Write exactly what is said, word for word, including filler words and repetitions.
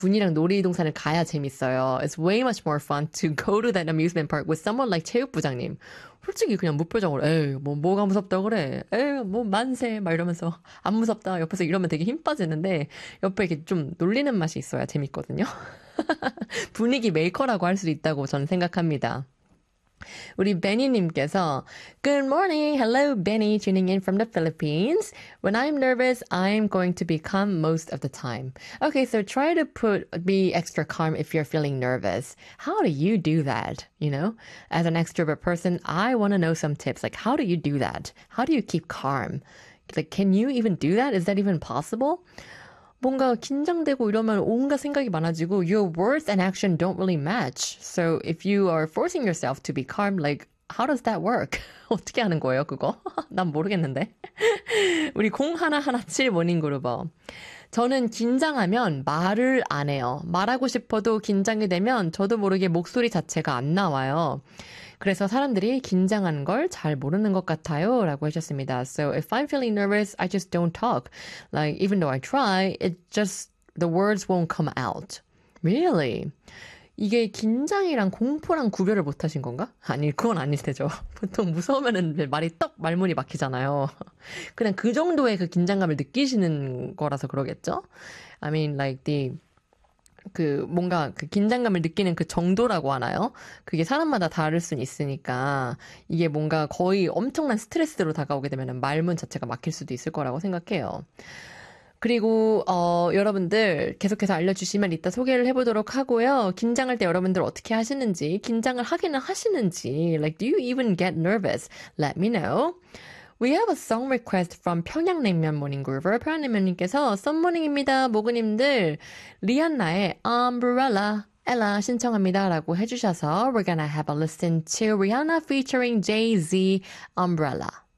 분이랑 놀이동산을 가야 재밌어요. It's way much more fun to go to that amusement park with someone like 체육부장님. 솔직히 그냥 무표정으로 에이 뭐 뭐가 무섭다 그래. 에이 뭐 만세 막 이러면서 안 무섭다. 옆에서 이러면 되게 힘 빠지는데 옆에 이렇게 좀 놀리는 맛이 있어야 재밌거든요. 분위기 메이커라고 할 수도 있다고 저는 생각합니다. 우리 베니님께서 Good morning, hello Benny, tuning in from the Philippines. When I'm nervous, I'm going to be calm most of the time. Okay, so try to put be extra calm if you're feeling nervous. How do you do that? You know, as an extrovert person, I want to know some tips. Like, how do you do that? How do you keep calm? Like, can you even do that? Is that even possible? 뭔가 긴장되고 이러면 온갖 생각이 많아지고 your words and action don't really match. So if you are forcing yourself to be calm, like how does that work? 어떻게 하는 거예요, 그거? 난 모르겠는데. 우리 공일일칠 모닝그루버. 저는 긴장하면 말을 안 해요. 말하고 싶어도 긴장이 되면 저도 모르게 목소리 자체가 안 나와요. 그래서 사람들이 긴장하는 걸 잘 모르는 것 같아요. 라고 하셨습니다. So if I'm feeling nervous, I just don't talk. Like, even though I try, it just, the words won't come out. Really? 이게 긴장이랑 공포랑 구별을 못 하신 건가? 아니, 그건 아닐 테죠. 보통 무서우면은 말이 떡 말문이 막히잖아요. 그냥 그 정도의 그 긴장감을 느끼시는 거라서 그러겠죠? I mean, like the 그 뭔가 그 긴장감을 느끼는 그 정도라고 하나요? 그게 사람마다 다를 순 있으니까 이게 뭔가 거의 엄청난 스트레스로 다가오게 되면 말문 자체가 막힐 수도 있을 거라고 생각해요. 그리고 어, 여러분들 계속해서 알려주시면 이따 소개를 해보도록 하고요. 긴장할 때 여러분들 어떻게 하시는지, 긴장을 하기는 하시는지, like do you even get nervous? Let me know. We have a song request from 평양냉면 모닝그루버. 평양냉면님께서 썬모닝입니다. 모그님들 리안나의 Umbrella Ella 신청합니다 라고 해주셔서 We're gonna have a listen to Rihanna featuring Jay-Z Umbrella.